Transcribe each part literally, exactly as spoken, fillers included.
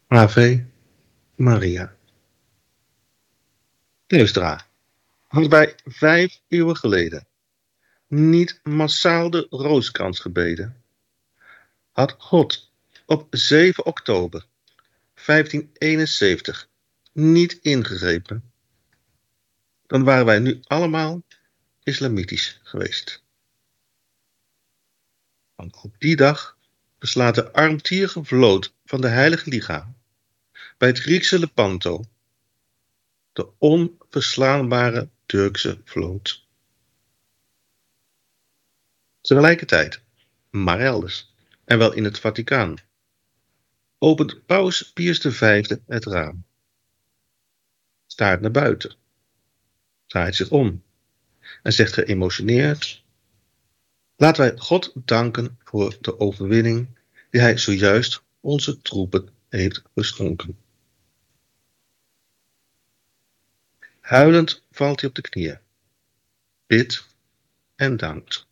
Ave Maria. Luisteraar, had wij vijf eeuwen geleden niet massaal de rooskrans gebeden, had God op zeven oktober vijftienhonderdeenenzeventig niet ingegrepen, dan waren wij nu allemaal islamitisch geweest. Want op die dag beslaat de armtierige vloot van de Heilige Liga bij het Griekse Lepanto de onverslaanbare Turkse vloot. Tegelijkertijd, maar elders, en wel in het Vaticaan, opent paus Pius de Vijfde het raam, staart naar buiten, draait zich om en zegt geëmotioneerd: laten wij God danken voor de overwinning die hij zojuist onze troepen heeft geschonken. Huilend valt hij op de knieën, bidt en dankt.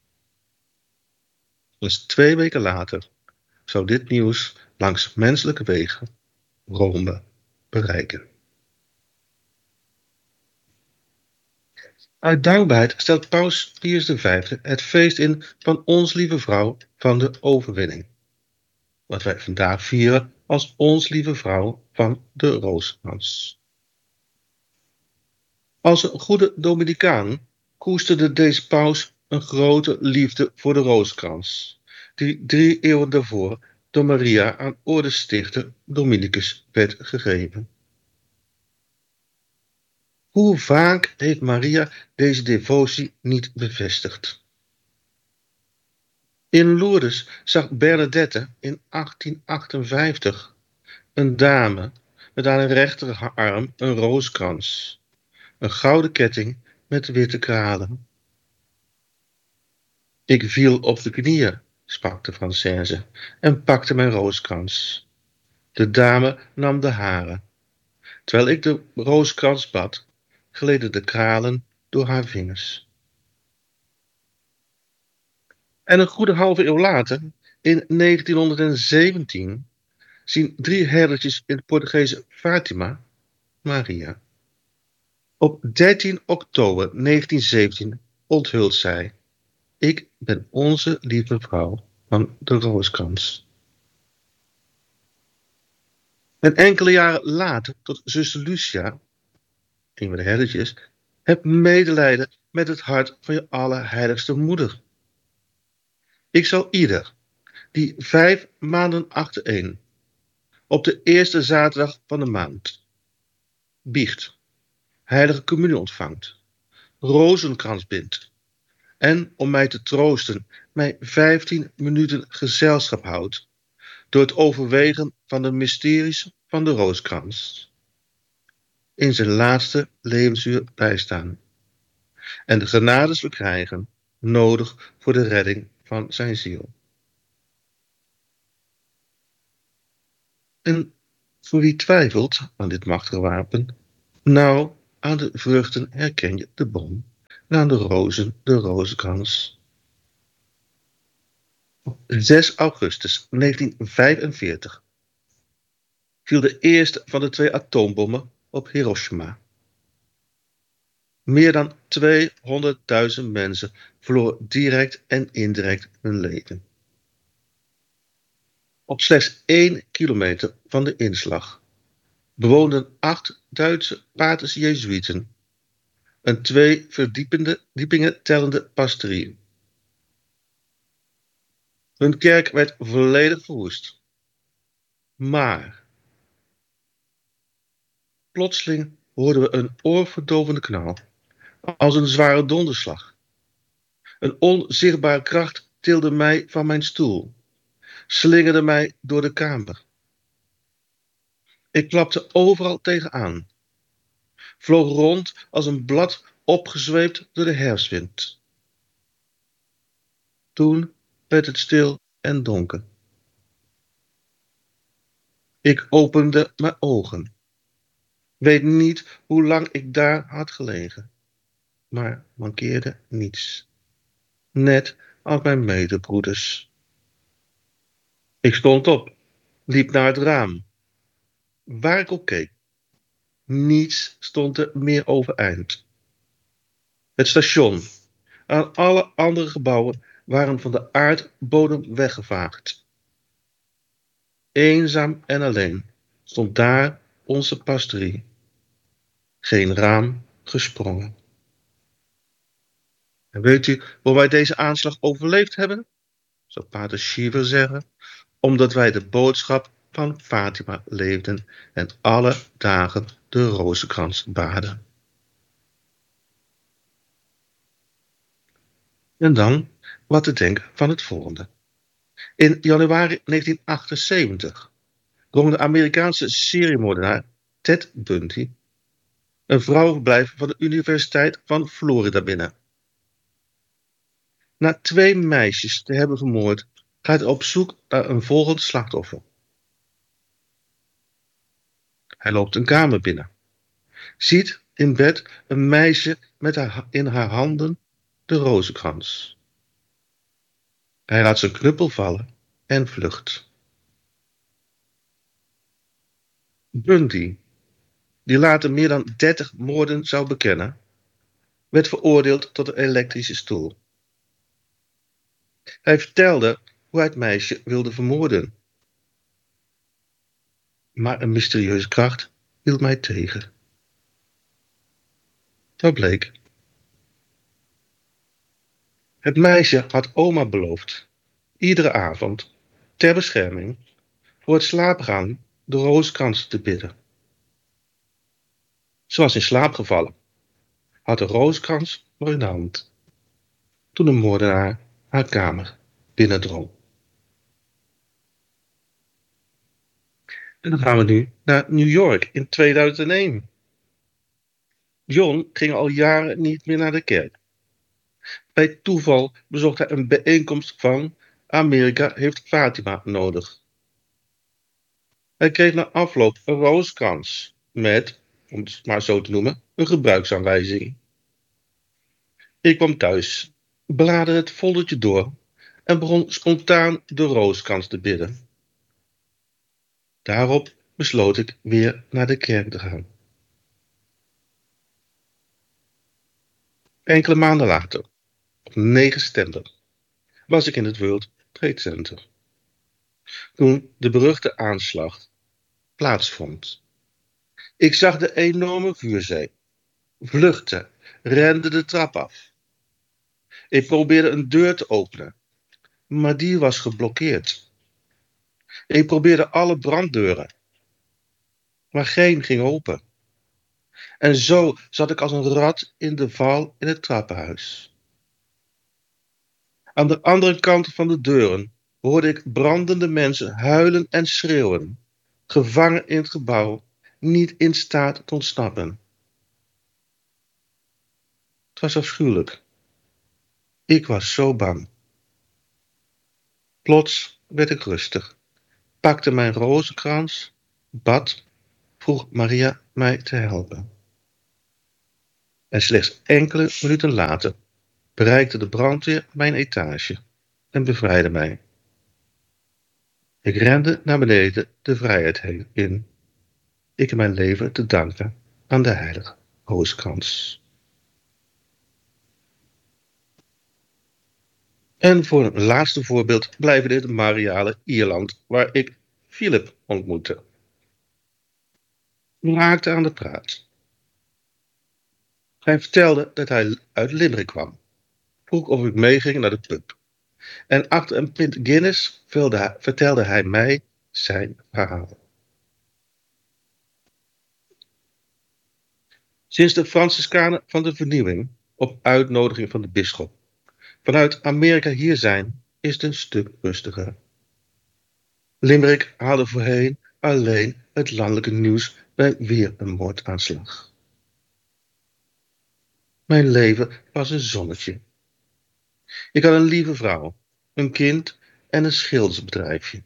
Dus twee weken later zou dit nieuws langs menselijke wegen Rome bereiken. Uit dankbaarheid stelt paus Pius de Vijfde het feest in van Ons Lieve Vrouw van de Overwinning, wat wij vandaag vieren als Ons Lieve Vrouw van de Rooskrans. Als een goede Dominicaan koesterde deze paus een grote liefde voor de rooskrans, die drie eeuwen daarvoor door Maria aan ordestichter Dominicus werd gegeven. Hoe vaak heeft Maria deze devotie niet bevestigd? In Lourdes zag Bernadette in achttien achtenvijftig een dame met aan haar rechterarm een rooskrans, een gouden ketting met witte kralen. Ik viel op de knieën, sprak de Française, en pakte mijn rooskrans. De dame nam de hare. Terwijl ik de rooskrans bad, gleden de kralen door haar vingers. En een goede halve eeuw later, in negentienhonderdzeventien, zien drie herdertjes in het Portugese Fatima Maria. Op dertien oktober negentienzeventien onthult zij: ik ben onze lieve vrouw van de rooskrans. En enkele jaren later, tot zuster Lucia, een van de herdertjes, heb medelijden met het hart van je allerheiligste moeder. Ik zal ieder die vijf maanden achtereen, op de eerste zaterdag van de maand, biecht, heilige communie ontvangt, rozenkrans bindt en, om mij te troosten, mij vijftien minuten gezelschap houdt door het overwegen van de mysteries van de rooskrans, in zijn laatste levensuur bijstaan en de genades verkrijgen nodig voor de redding van zijn ziel. En voor wie twijfelt aan dit machtige wapen, nou, aan de vruchten herken je de boom, en aan de rozen de rozenkrans. Op zes augustus negentienhonderdvijfenveertig viel de eerste van de twee atoombommen op Hiroshima. Meer dan tweehonderdduizend mensen verloren direct en indirect hun leven. Op slechts één kilometer van de inslag bewoonden acht Duitse paters Jezuïeten een twee verdiepingen tellende pastorie. Hun kerk werd volledig verwoest. Maar plotseling hoorden we een oorverdovende knal, als een zware donderslag. Een onzichtbare kracht tilde mij van mijn stoel, slingerde mij door de kamer. Ik klapte overal tegenaan, vloog rond als een blad opgezweept door de herfstwind. Toen werd het stil en donker. Ik opende mijn ogen. Weet niet hoe lang ik daar had gelegen, maar mankeerde niets. Net als mijn medebroeders. Ik stond op, liep naar het raam, Waar ik ook keek, niets stond er meer overeind. Het station en alle andere gebouwen waren van de aardbodem weggevaagd. Eenzaam en alleen stond daar onze pastorie. Geen raam gesprongen. En weet u hoe wij deze aanslag overleefd hebben? Zou pater Shiver zeggen. Omdat wij de boodschap van Fatima leefden en alle dagen de rozenkrans baden. En dan wat te denken van het volgende. In januari negentien achtenzeventig drong de Amerikaanse seriemoordenaar Ted Bundy een vrouwenverblijf van de Universiteit van Florida binnen. Na twee meisjes te hebben vermoord, gaat hij op zoek naar een volgend slachtoffer. Hij loopt een kamer binnen, ziet in bed een meisje met haar, in haar handen de rozenkrans. Hij laat zijn knuppel vallen en vlucht. Bundy, die later meer dan dertig moorden zou bekennen, werd veroordeeld tot een elektrische stoel. Hij vertelde hoe hij het meisje wilde vermoorden. Maar een mysterieuze kracht hield mij tegen. Dat bleek. Het meisje had oma beloofd, iedere avond, ter bescherming, voor het slaapgaan de rozenkrans te bidden. Ze was in slaap gevallen, had de rozenkrans nog in de hand, toen de moordenaar haar kamer binnendrong. En dan gaan we nu naar New York in tweeduizend één. John ging al jaren niet meer naar de kerk. Bij toeval bezocht hij een bijeenkomst van Amerika heeft Fatima nodig. Hij kreeg na afloop een rozenkrans met, om het maar zo te noemen, een gebruiksaanwijzing. Ik kwam thuis, bladerde het foldertje door en begon spontaan de rozenkrans te bidden. Daarop besloot ik weer naar de kerk te gaan. Enkele maanden later, op negen september, was ik in het World Trade Center. Toen de beruchte aanslag plaatsvond. Ik zag de enorme vuurzee, vluchtte, rende de trap af. Ik probeerde een deur te openen, maar die was geblokkeerd. Ik probeerde alle branddeuren, maar geen ging open. En zo zat ik als een rat in de val in het trappenhuis. Aan de andere kant van de deuren hoorde ik brandende mensen huilen en schreeuwen, gevangen in het gebouw, niet in staat te ontsnappen. Het was afschuwelijk. Ik was zo bang. Plots werd ik rustig, pakte mijn rozenkrans, bad, vroeg Maria mij te helpen. En slechts enkele minuten later bereikte de brandweer mijn etage en bevrijdde mij. Ik rende naar beneden de vrijheid in. Ik heb mijn leven te danken aan de heilige rozenkrans. En voor een laatste voorbeeld blijven we in het Mariale Ierland, waar ik Philip ontmoette. We raakten aan de praat. Hij vertelde dat hij uit Limerick kwam, vroeg of ik meeging naar de pub. En achter een pint Guinness vertelde hij mij zijn verhaal. Sinds de Franciscanen van de Vernieuwing, op uitnodiging van de bisschop, vanuit Amerika hier zijn, is het een stuk rustiger. Limerick haalde voorheen alleen het landelijke nieuws bij weer een moordaanslag. Mijn leven was een zonnetje. Ik had een lieve vrouw, een kind en een schildersbedrijfje.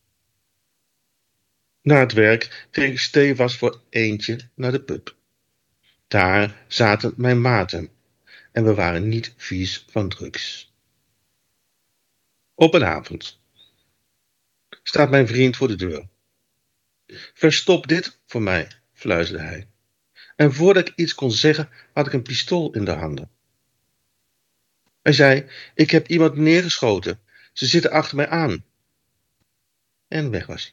Na het werk ging ik stevast voor eentje naar de pub. Daar zaten mijn maten en we waren niet vies van drugs. Op een avond staat mijn vriend voor de deur. Verstop dit voor mij, fluisterde hij. En voordat ik iets kon zeggen, had ik een pistool in de handen. Hij zei, ik heb iemand neergeschoten. Ze zitten achter mij aan. En weg was hij.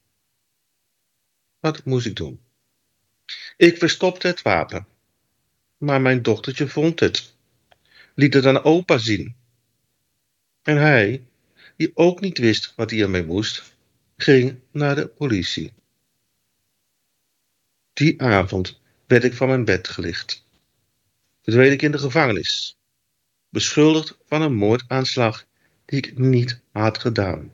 Wat moest ik doen? Ik verstopte het wapen. Maar mijn dochtertje vond het. Liet het aan opa zien. En hij, die ook niet wist wat hij ermee moest, ging naar de politie. Die avond werd ik van mijn bed gelicht. Verdween ik in de gevangenis. Beschuldigd van een moordaanslag die ik niet had gedaan.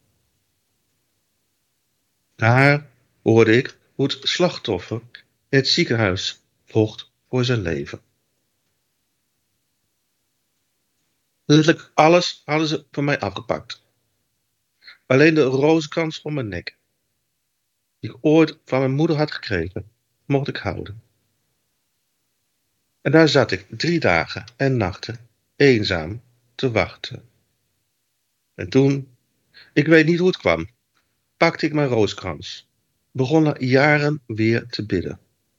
Daar hoorde ik hoe het slachtoffer in het ziekenhuis vocht voor zijn leven. Letterlijk alles hadden ze van mij afgepakt. Alleen de rozenkrans om mijn nek, die ik ooit van mijn moeder had gekregen, mocht ik houden. En daar zat ik drie dagen en nachten eenzaam te wachten. En toen, ik weet niet hoe het kwam, pakte ik mijn rozenkrans, begon na jaren weer te bidden.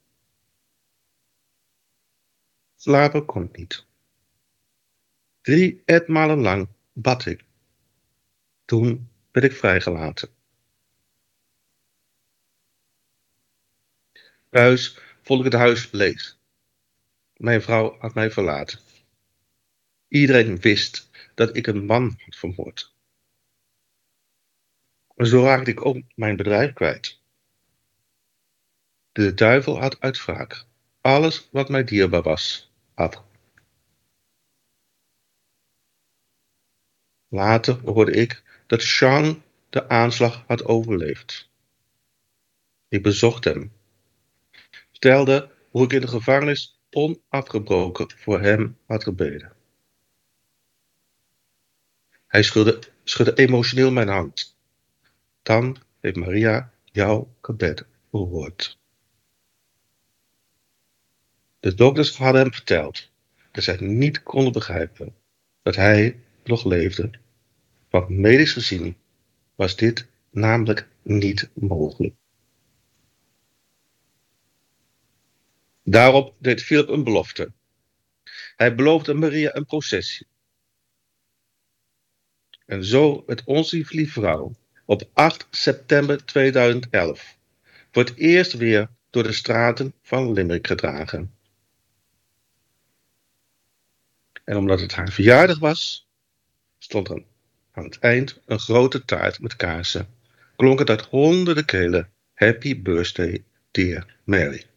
Slapen kon ik niet. Drie etmalen lang bad ik. Toen werd ik vrijgelaten. Thuis vond ik het huis leeg. Mijn vrouw had mij verlaten. Iedereen wist dat ik een man had vermoord. Maar zo raakte ik ook mijn bedrijf kwijt. De duivel had uit wraak alles wat mij dierbaar was af. Later hoorde ik dat Sean de aanslag had overleefd. Ik bezocht hem. Vertelde hoe ik in de gevangenis onafgebroken voor hem had gebeden. Hij schudde, schudde emotioneel mijn hand. Dan heeft Maria jouw gebed verhoord. De dokters hadden hem verteld dat zij niet konden begrijpen dat hij nog leefde. Want medisch gezien was dit namelijk niet mogelijk. Daarop deed Philip een belofte. Hij beloofde Maria een processie. En zo werd onze lieve vrouw op acht september tweeduizend elf voor het eerst weer door de straten van Limerick gedragen. En omdat het haar verjaardag was, stond er aan het eind een grote taart met kaarsen. Klonk het uit honderden kelen: Happy birthday, dear Mary.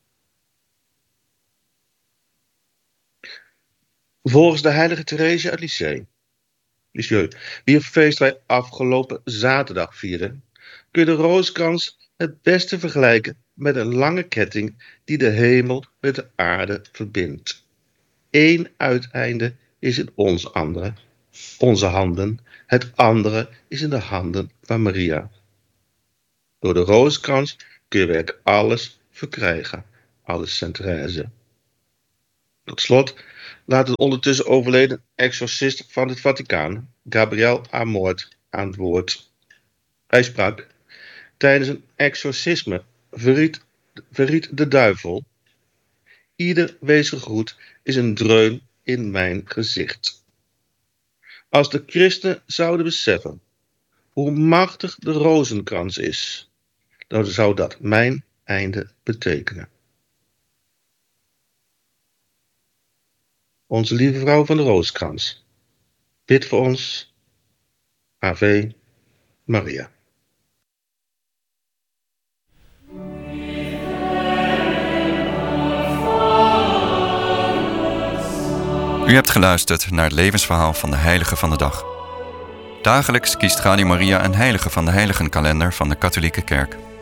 Volgens de heilige Therese uit Lisieux, Lisieux, wier feest wij afgelopen zaterdag vierden, kun je de rozenkrans het beste vergelijken met een lange ketting die de hemel met de aarde verbindt. Eén uiteinde is in ons andere, onze handen, het andere is in de handen van Maria. Door de rozenkrans kun je werkelijk alles verkrijgen, alles Sainte-Thérèse. Tot slot laat het ondertussen overleden exorcist van het Vaticaan, Gabriel Amort, aan het woord. Hij sprak: tijdens een exorcisme verriet, verriet de duivel: ieder wees gegroet is een dreun in mijn gezicht. Als de christenen zouden beseffen hoe machtig de rozenkrans is, dan zou dat mijn einde betekenen. Onze lieve vrouw van de rozenkrans, bid voor ons. Ave Maria. U hebt geluisterd naar het levensverhaal van de heilige van de dag. Dagelijks kiest Radio Maria een heilige van de heiligenkalender van de katholieke kerk.